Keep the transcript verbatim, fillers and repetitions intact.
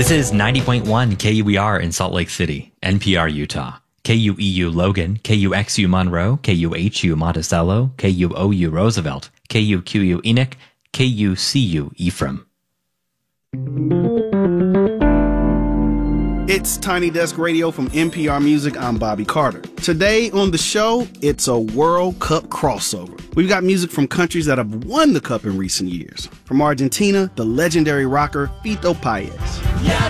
This is ninety point one K U E R in Salt Lake City, N P R Utah. K U E U Logan, K U X U Monroe, K U H U Monticello, K U O U Roosevelt, K U Q U Enoch, K U C U Ephraim. It's Tiny Desk Radio from N P R Music. I'm Bobby Carter. Today on the show, it's a World Cup crossover. We've got music from countries that have won the Cup in recent years. From Argentina, the legendary rocker Fito Páez. Ya